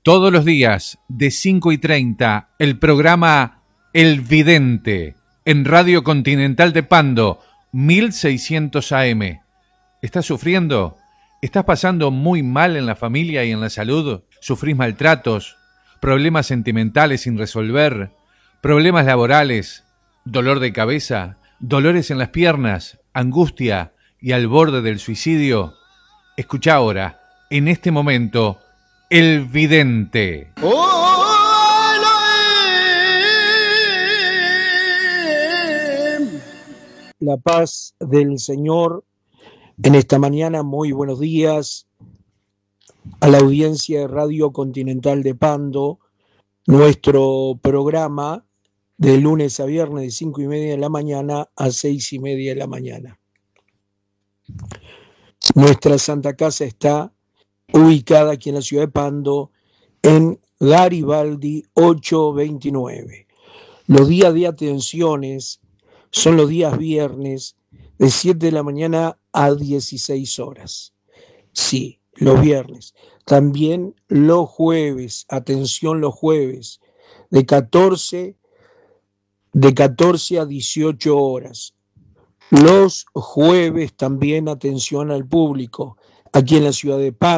Todos los días de 5:30, el programa El Vidente en Radio Continental de Pando, 1600 AM. ¿Estás sufriendo? ¿Estás pasando muy mal en la familia y en la salud? ¿Sufrís maltratos? ¿Problemas sentimentales sin resolver? ¿Problemas laborales? ¿Dolor de cabeza? ¿Dolores en las piernas? ¿Angustia? ¿Y al borde del suicidio? Escucha ahora, en este momento, El Vidente. La paz del Señor en esta mañana. Muy buenos días a la audiencia de Radio Continental de Pando. Nuestro programa de lunes a viernes de 5:30 de la mañana a 6:30 de la mañana. Nuestra Santa Casa está ubicada aquí en la ciudad de Pando, en Garibaldi 829. Los días de atenciones son los días viernes de 7 de la mañana a 16 horas. Sí, los viernes. También los jueves, atención los jueves, de 14 a 18 horas. Los jueves también atención al público, aquí en la ciudad de Paz.